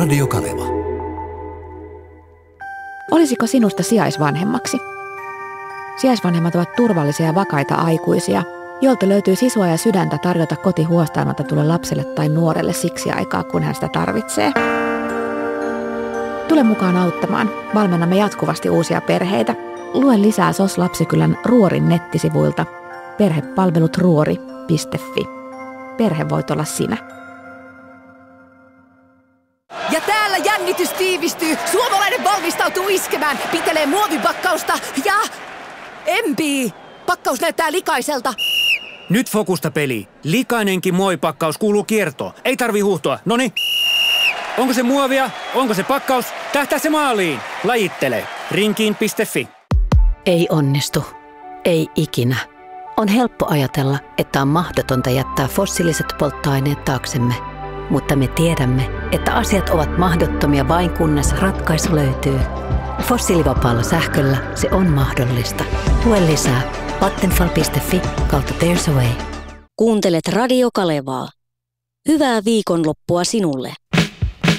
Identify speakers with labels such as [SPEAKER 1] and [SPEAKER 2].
[SPEAKER 1] Radio Kaleva.
[SPEAKER 2] Olisiko sinusta sijaisvanhemmaksi? Sijaisvanhemmat ovat turvallisia ja vakaita aikuisia, joilta löytyy sisua ja sydäntä tarjota koti huostaanotetulle lapselle tai nuorelle siksi aikaa, kun hän sitä tarvitsee. Tule mukaan auttamaan. Valmennamme jatkuvasti uusia perheitä. Lue lisää SOS Lapsikylän Ruorin nettisivuilta perhepalvelutruori.fi. Perhe voit olla sinä.
[SPEAKER 3] Ja täällä jännitys tiivistyy. Suomalainen valmistautuu iskemään. Pitelee muovipakkausta ja empii. Pakkaus näyttää likaiselta.
[SPEAKER 4] Nyt fokusta peli. Likainenkin muovipakkaus kuuluu kiertoon. Ei tarvi huuhtoa. Noni. Onko se muovia? Onko se pakkaus? Tähtää se maaliin. Lajittele. Rinkiin.fi.
[SPEAKER 5] Ei onnistu. Ei ikinä. On helppo ajatella, että on mahdotonta jättää fossiiliset polttoaineet taaksemme. Mutta me tiedämme, että asiat ovat mahdottomia vain kunnes ratkaisu löytyy. Fossiilivapaalla sähköllä se on mahdollista. Lue lisää vattenfall.fi/there's a way.
[SPEAKER 6] Kuuntelet Radio Kalevaa. Hyvää viikonloppua sinulle.